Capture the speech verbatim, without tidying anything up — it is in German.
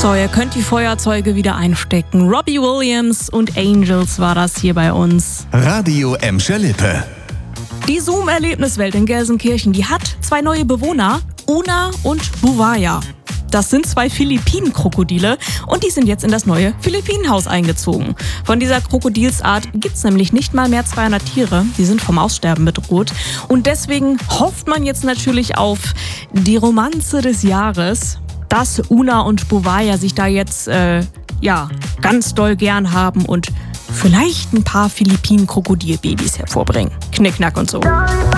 So, ihr könnt die Feuerzeuge wieder einstecken. Robbie Williams und Angels war das hier bei uns. Radio Emscher Lippe. Die Zoom-Erlebniswelt in Gelsenkirchen, die hat zwei neue Bewohner, Una und Buvaya. Das sind zwei Philippinen-Krokodile und die sind jetzt in das neue Philippinenhaus eingezogen. Von dieser Krokodilsart gibt's nämlich nicht mal mehr zweihundert Tiere. Die sind vom Aussterben bedroht. Und deswegen hofft man jetzt natürlich auf die Romanze des Jahres, dass Una und Buvaya sich da jetzt äh, ja ganz doll gern haben und vielleicht ein paar Philippinen-Krokodilbabys hervorbringen. Knickknack und so.